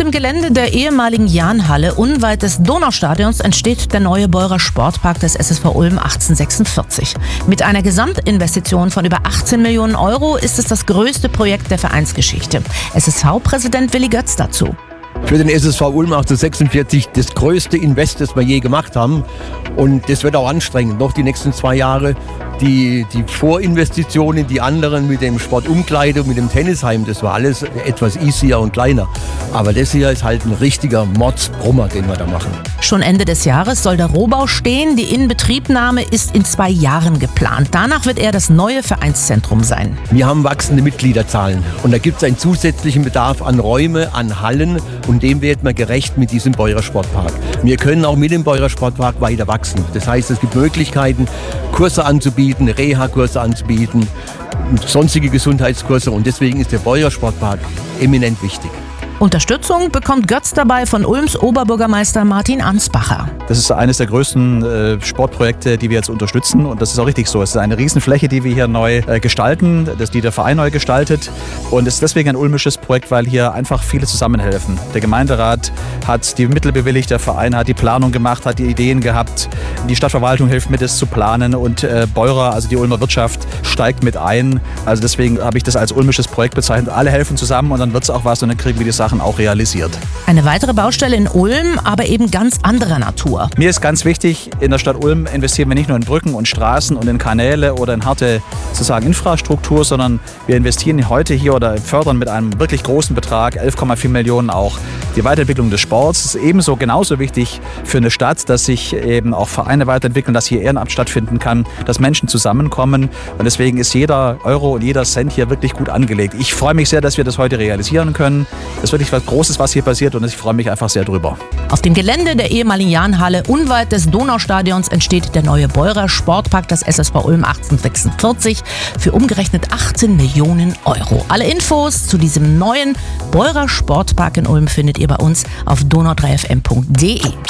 dem Gelände der ehemaligen Jahnhalle unweit des Donaustadions entsteht der neue Beurer Sportpark des SSV Ulm 1846. Mit einer Gesamtinvestition von über 18 Millionen Euro ist es das größte Projekt der Vereinsgeschichte. SSV-Präsident Willi Götz dazu. Für den SSV Ulm 1846 das größte Invest, das wir je gemacht haben. Und das wird auch anstrengend, noch die nächsten 2 Jahre. Die Vorinvestitionen, die anderen mit dem Sportumkleide und mit dem Tennisheim, das war alles etwas easier und kleiner. Aber das hier ist halt ein richtiger Mordsbrummer, den wir da machen. Schon Ende des Jahres soll der Rohbau stehen. Die Inbetriebnahme ist in 2 Jahren geplant. Danach wird er das neue Vereinszentrum sein. Wir haben wachsende Mitgliederzahlen und da gibt es einen zusätzlichen Bedarf an Räume, an Hallen und dem wird man gerecht mit diesem Beurer Sportpark. Wir können auch mit dem Beurer Sportpark weiter wachsen. Das heißt, es gibt Möglichkeiten, Kurse anzubieten, Reha-Kurse anzubieten, sonstige Gesundheitskurse und deswegen ist der Beurer Sportpark eminent wichtig. Unterstützung bekommt Götz dabei von Ulms Oberbürgermeister Martin Ansbacher. Das ist eines der größten Sportprojekte, die wir jetzt unterstützen und das ist auch richtig so. Es ist eine Riesenfläche, die wir hier neu gestalten, die der Verein neu gestaltet und es ist deswegen ein ulmisches Projekt, weil hier einfach viele zusammenhelfen. Der Gemeinderat hat die Mittel bewilligt, der Verein hat die Planung gemacht, hat die Ideen gehabt, die Stadtverwaltung hilft mit, es zu planen und Beurer, also die Ulmer Wirtschaft, steigt mit ein. Also deswegen habe ich das als ulmisches Projekt bezeichnet. Alle helfen zusammen und dann wird es auch was und dann kriegen wir die Sachen auch realisiert. Eine weitere Baustelle in Ulm, aber eben ganz anderer Natur. Mir ist ganz wichtig, in der Stadt Ulm investieren wir nicht nur in Brücken und Straßen und in Kanäle oder in harte sozusagen Infrastruktur, sondern wir investieren heute hier oder fördern mit einem wirklich großen Betrag, 11,4 Millionen auch, die Weiterentwicklung des Sports. Es ist ebenso genauso wichtig für eine Stadt, dass sich eben auch Vereine weiterentwickeln, dass hier Ehrenamt stattfinden kann, dass Menschen zusammenkommen und deswegen ist jeder Euro und jeder Cent hier wirklich gut angelegt. Ich freue mich sehr, dass wir das heute realisieren können. Das ist wirklich was Großes, was hier passiert und ich freue mich einfach sehr drüber. Auf dem Gelände der ehemaligen Jahnhalle unweit des Donaustadions entsteht der neue Beurer Sportpark des SSV Ulm 1846 für umgerechnet 18 Millionen Euro. Alle Infos zu diesem neuen Beurer Sportpark in Ulm findet ihr bei uns auf donau3fm.de.